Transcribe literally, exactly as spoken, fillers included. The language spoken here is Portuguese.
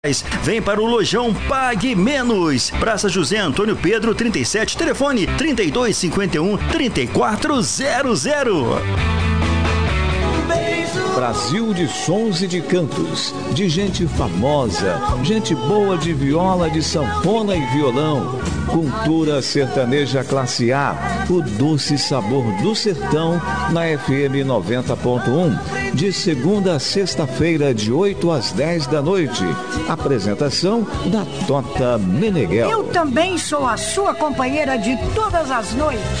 Vem para o Lojão Pague Menos. Praça José Antônio Pedro, trinta e sete, telefone trinta e dois, cinquenta e um, trinta e quatro zero zero. Brasil de sons e de cantos, de gente famosa, gente boa de viola, de sanfona e violão. Cultura sertaneja classe A, o doce sabor do sertão, na F M noventa ponto um, de segunda a sexta-feira, de oito às dez da noite. Apresentação da Tota Meneghel. Eu também sou a sua companheira de todas as noites.